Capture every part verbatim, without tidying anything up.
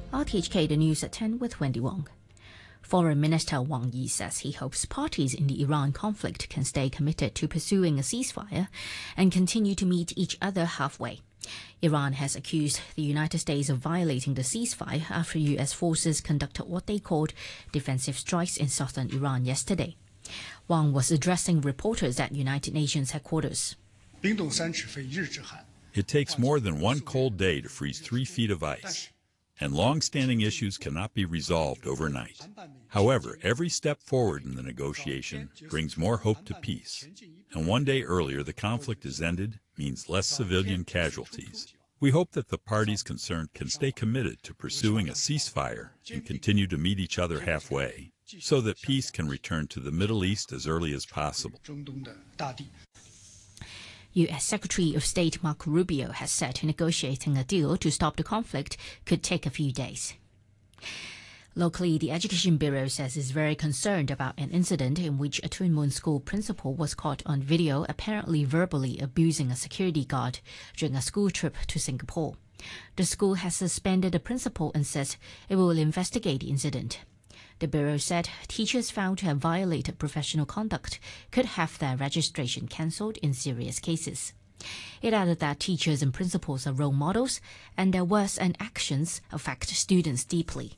R T H K, the news at ten with Wendy Wong. Foreign Minister Wang Yi says he hopes parties in the Iran conflict can stay committed to pursuing a ceasefire and continue to meet each other halfway. Iran has accused the United States of violating the ceasefire after U S forces conducted what they called defensive strikes in southern Iran yesterday. Wang was addressing reporters at United Nations headquarters. It takes more than one cold day to freeze three feet of ice, and long-standing issues cannot be resolved overnight. However, every step forward in the negotiation brings more hope to peace, and one day earlier the conflict is ended means less civilian casualties. We hope that the parties concerned can stay committed to pursuing a ceasefire and continue to meet each other halfway, so that peace can return to the Middle East as early as possible. U S Secretary of State Marco Rubio has said negotiating a deal to stop the conflict could take a few days. Locally, the Education Bureau says it's very concerned about an incident in which a Tuen Mun school principal was caught on video apparently verbally abusing a security guard during a school trip to Singapore. The school has suspended the principal and says it will investigate the incident. The Bureau said teachers found to have violated professional conduct could have their registration cancelled in serious cases. It added that teachers and principals are role models and their words and actions affect students deeply.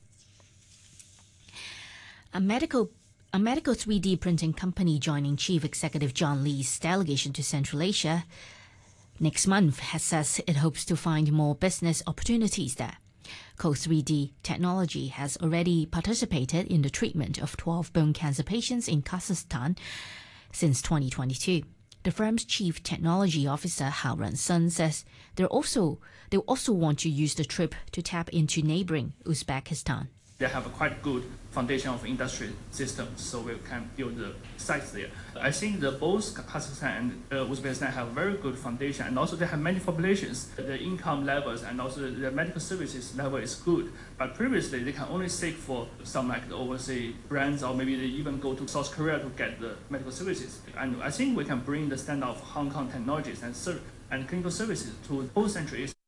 A medical A medical three D printing company joining Chief Executive John Lee's delegation to Central Asia next month has says it hopes to find more business opportunities there. Co three D Technology has already participated in the treatment of twelve bone cancer patients in Kazakhstan since twenty twenty-two. The firm's chief technology officer, Hao Ran-sun, says they also they also want to use the trip to tap into neighboring Uzbekistan. They have a quite good foundation of industry systems, so we can build the sites there. I think that both Kazakhstan and uh, Uzbekistan have very good foundation, and also they have many populations. The income levels and also the medical services level is good. But previously, they can only seek for some like the overseas brands, or maybe they even go to South Korea to get the medical services. And I think we can bring the standard of Hong Kong technologies and ser- and clinical services to both Central Asia.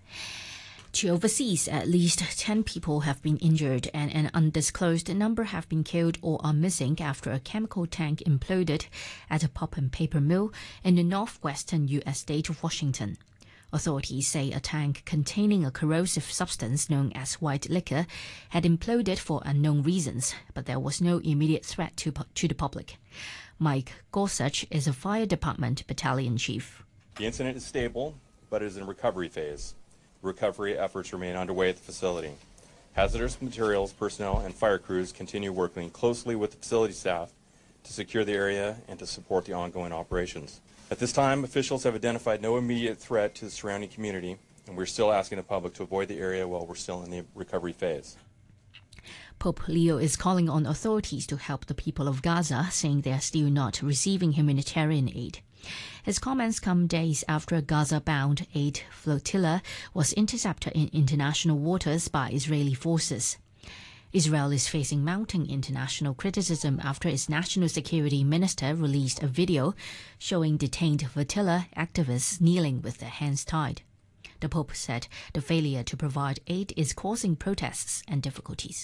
To overseas, at least ten people have been injured and an undisclosed number have been killed or are missing after a chemical tank imploded at a pulp and paper mill in the northwestern U S state of Washington. Authorities say a tank containing a corrosive substance known as white liquor had imploded for unknown reasons, but there was no immediate threat to, to the public. Mike Gorsuch is a fire department battalion chief. The incident is stable, but it is in recovery phase. Recovery efforts remain underway at the facility. Hazardous materials personnel and fire crews continue working closely with the facility staff to secure the area and to support the ongoing operations. At this time, officials have identified no immediate threat to the surrounding community, and we're still asking the public to avoid the area while we're still in the recovery phase. Pope Leo is calling on authorities to help the people of Gaza, saying they are still not receiving humanitarian aid. His comments come days after a Gaza-bound aid flotilla was intercepted in international waters by Israeli forces. Israel is facing mounting international criticism after its national security minister released a video showing detained flotilla activists kneeling with their hands tied. The Pope said the failure to provide aid is causing protests and difficulties.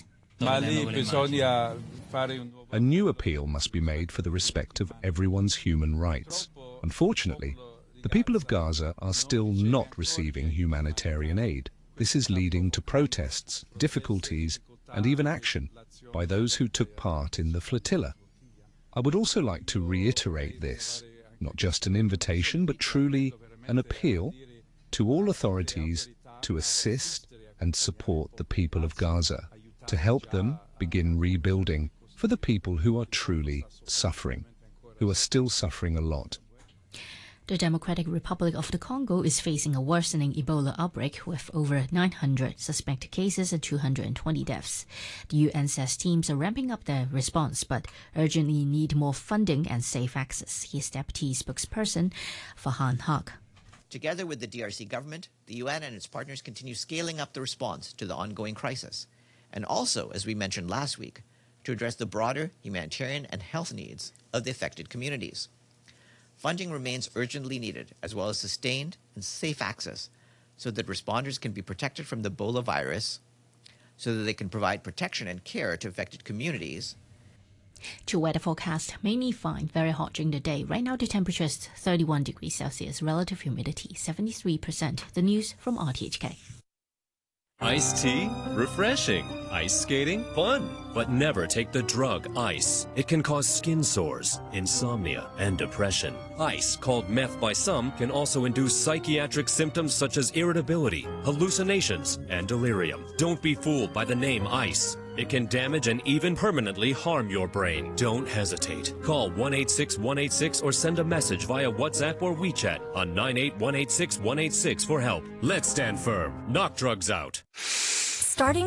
A new appeal must be made for the respect of everyone's human rights. Unfortunately, the people of Gaza are still not receiving humanitarian aid. This is leading to protests, difficulties, and even action by those who took part in the flotilla. I would also like to reiterate this, not just an invitation, but truly an appeal to all authorities to assist and support the people of Gaza, to help them begin rebuilding for the people who are truly suffering, who are still suffering a lot. The Democratic Republic of the Congo is facing a worsening Ebola outbreak with over nine hundred suspected cases and two hundred twenty deaths. The U N says teams are ramping up their response but urgently need more funding and safe access. He is Deputy Spokesperson Farhan Haq. Together with the D R C government, the U N and its partners continue scaling up the response to the ongoing crisis. And also, as we mentioned last week, to address the broader humanitarian and health needs of the affected communities. Funding remains urgently needed, as well as sustained and safe access, so that responders can be protected from the Ebola virus, so that they can provide protection and care to affected communities. To weather forecast, mainly fine, very hot during the day. Right now the temperature is thirty-one degrees Celsius, relative humidity seventy-three percent. The news from R T H K. Iced tea? Refreshing. Ice skating? Fun. But never take the drug ice. It can cause skin sores, insomnia, and depression. Ice, called meth by some, can also induce psychiatric symptoms such as irritability, hallucinations, and delirium. Don't be fooled by the name ice. It can damage and even permanently harm your brain. Don't hesitate. Call one eight six one eight six or send a message via WhatsApp or WeChat on nine eight one eight six one eight six for help. Let's stand firm. Knock drugs out. Starting